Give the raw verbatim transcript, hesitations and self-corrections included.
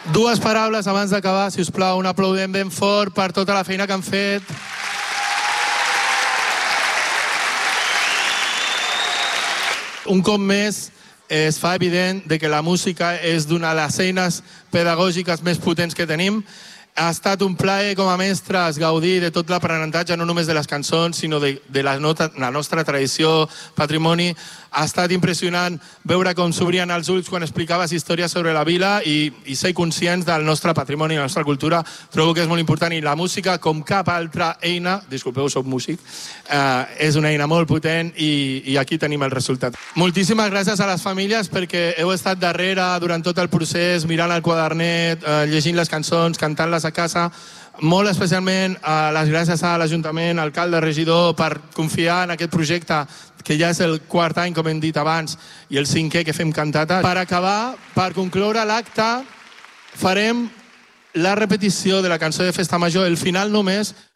Dues paraules abans d'acabar, si us plau, un aplaudiment ben fort per tota la feina que han fet. Un cop més, es fa evident que la música és d'una de les eines pedagògiques més potents que tenim. Ha estat un plaer com a mestres gaudir de tot l'aprenentatge, no només de les cançons, sinó de, de la, nota, la nostra tradició, patrimoni. Ha estat impressionant veure com s'obrien els ulls quan explicaves històries sobre la vila i, i ser conscients del nostre patrimoni, de la nostra cultura. Trobo que és molt important i la música, com cap altra eina, disculpeu, soc músic, eh, és una eina molt potent i, i aquí tenim el resultat. Moltíssimes gràcies a les famílies perquè heu estat darrere durant tot el procés, mirant el quadernet, eh, llegint les cançons, cantant-les a casa. Molt especialment eh, les gràcies a l'Ajuntament, alcalde, regidor, per confiar en aquest projecte, que ja és el quart any, com hem dit abans, i el cinquè que fem cantata. Per acabar, per concloure l'acte, farem la repetició de la cançó de Festa Major, el final només,